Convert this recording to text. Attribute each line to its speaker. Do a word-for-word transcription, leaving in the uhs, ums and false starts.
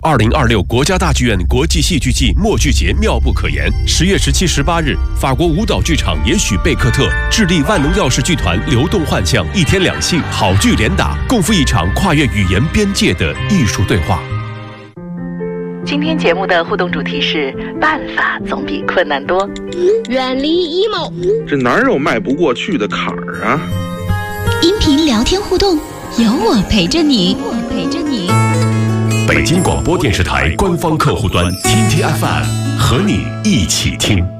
Speaker 1: 二零二六国家大剧院国际戏剧季默剧节妙不可言。十月十七、十八日，法国舞蹈剧场也许贝克特、智利万能钥匙剧团流动幻象，一天两戏，好剧连打，共赴一场跨越语言边界的艺术对话。
Speaker 2: 今天节目的互动主题是办法总比困难多，
Speaker 3: 远离 emo，
Speaker 4: 这哪有迈不过去的坎儿啊？
Speaker 5: 音频聊天互动，有我陪着你，我陪着你。
Speaker 1: 北京广播电视台官方客户端 T T F M 和你一起听。